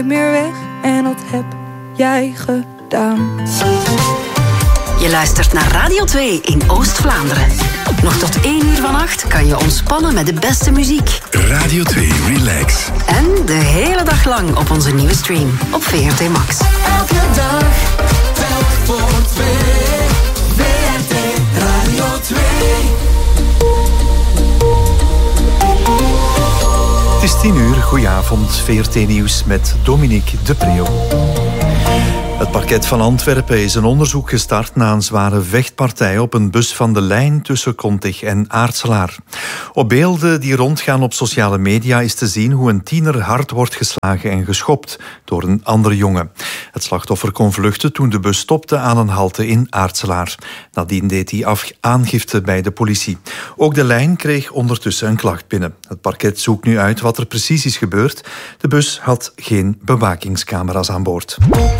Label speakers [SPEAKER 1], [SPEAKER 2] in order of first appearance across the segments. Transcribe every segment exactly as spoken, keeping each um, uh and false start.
[SPEAKER 1] meer weg en dat heb jij gedaan.
[SPEAKER 2] Je luistert naar Radio twee in Oost-Vlaanderen. Nog tot één uur vannacht kan je ontspannen met de beste muziek.
[SPEAKER 3] Radio twee Relax.
[SPEAKER 2] En de hele dag lang op onze nieuwe stream op V R T Max.
[SPEAKER 4] Elke dag, telk voor twee. V R T Radio twee.
[SPEAKER 5] Het is tien uur, goedenavond, V R T Nieuws met Dominique de Preeuw. Het parket van Antwerpen is een onderzoek gestart na een zware vechtpartij op een bus van de lijn tussen Kontig en Aartselaar. Op beelden die rondgaan op sociale media is te zien hoe een tiener hard wordt geslagen en geschopt door een andere jongen. Het slachtoffer kon vluchten toen de bus stopte aan een halte in Aartselaar. Nadien deed hij af- aangifte bij de politie. Ook de lijn kreeg ondertussen een klacht binnen. Het parket zoekt nu uit wat er precies is gebeurd. De bus had geen bewakingscamera's aan boord.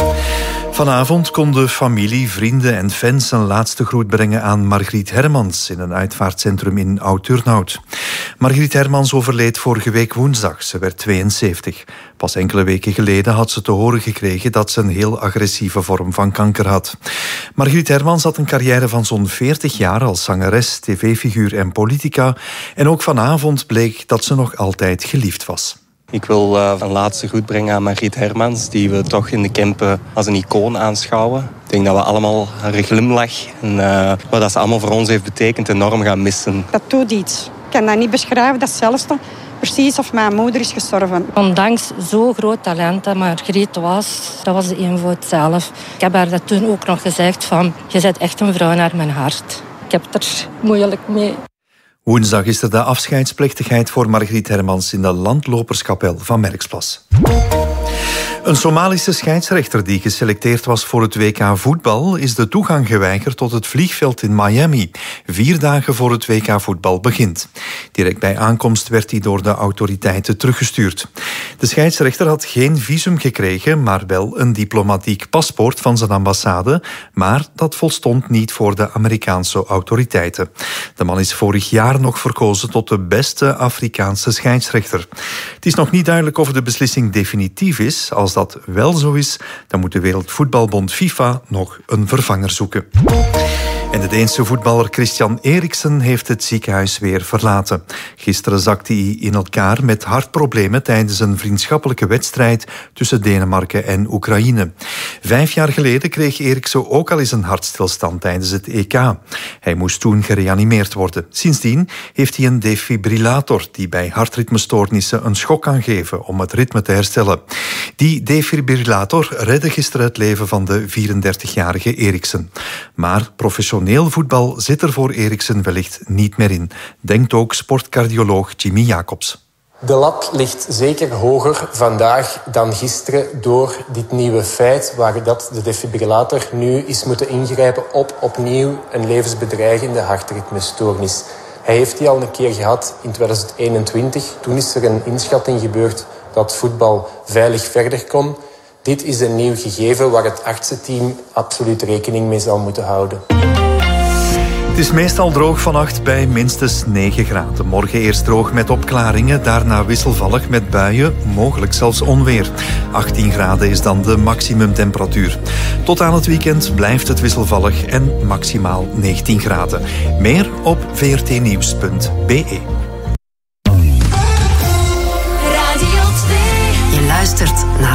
[SPEAKER 5] Vanavond konden familie, vrienden en fans een laatste groet brengen aan Margriet Hermans in een uitvaartcentrum in Oud-Turnhout. Margriet Hermans overleed vorige week woensdag. Ze werd tweeënzeventig. Pas enkele weken geleden had ze te horen gekregen dat ze een heel agressieve vorm van kanker had. Margriet Hermans had een carrière van zo'n veertig jaar als zangeres, tv-figuur en politica. En ook vanavond bleek dat ze nog altijd geliefd was.
[SPEAKER 6] Ik wil uh, een laatste groet brengen aan Margriet Hermans, die we toch in de Kempen als een icoon aanschouwen. Ik denk dat we allemaal haar glimlach en uh, wat dat ze allemaal voor ons heeft betekend enorm gaan missen.
[SPEAKER 7] Dat doet iets. Ik kan dat niet beschrijven, dat is zelfs precies of mijn moeder is gestorven.
[SPEAKER 8] Ondanks zo'n groot talent dat Margriet was, dat was de eenvoud zelf. Ik heb haar dat toen ook nog gezegd van, je bent echt een vrouw naar mijn hart. Ik heb het er moeilijk mee.
[SPEAKER 5] Woensdag is er de afscheidsplechtigheid voor Margriet Hermans in de landloperskapel van Merksplas. Een Somalische scheidsrechter die geselecteerd was voor het W K voetbal is de toegang geweigerd tot het vliegveld in Miami, vier dagen voor het W K voetbal begint. Direct bij aankomst werd hij door de autoriteiten teruggestuurd. De scheidsrechter had geen visum gekregen, maar wel een diplomatiek paspoort van zijn ambassade, maar dat volstond niet voor de Amerikaanse autoriteiten. De man is vorig jaar nog verkozen tot de beste Afrikaanse scheidsrechter. Het is nog niet duidelijk of de beslissing definitief is. Als dat wel zo is, dan moet de Wereldvoetbalbond FIFA nog een vervanger zoeken. En de Deense voetballer Christian Eriksen heeft het ziekenhuis weer verlaten. Gisteren zakte hij in elkaar met hartproblemen tijdens een vriendschappelijke wedstrijd tussen Denemarken en Oekraïne. Vijf jaar geleden kreeg Eriksen ook al eens een hartstilstand tijdens het E K. Hij moest toen gereanimeerd worden. Sindsdien heeft hij een defibrillator die bij hartritmestoornissen een schok kan geven om het ritme te herstellen. Die defibrillator redde gisteren het leven van de vierendertigjarige Eriksen. Maar professioneel voetbal zit er voor Eriksen wellicht niet meer in, denkt ook sportcardioloog Jimmy Jacobs.
[SPEAKER 9] De lat ligt zeker hoger vandaag dan gisteren door dit nieuwe feit waar dat de defibrillator nu is moeten ingrijpen op opnieuw een levensbedreigende hartritmestoornis. Hij heeft die al een keer gehad in tweeduizend eenentwintig. Toen is er een inschatting gebeurd dat voetbal veilig verder kon. Dit is een nieuw gegeven waar het artsenteam absoluut rekening mee zal moeten houden.
[SPEAKER 5] Het is meestal droog vannacht bij minstens negen graden. Morgen eerst droog met opklaringen, daarna wisselvallig met buien, mogelijk zelfs onweer. achttien graden is dan de maximumtemperatuur. Tot aan het weekend blijft het wisselvallig en maximaal negentien graden. Meer op v r t nieuws punt b e.
[SPEAKER 2] Je luistert naar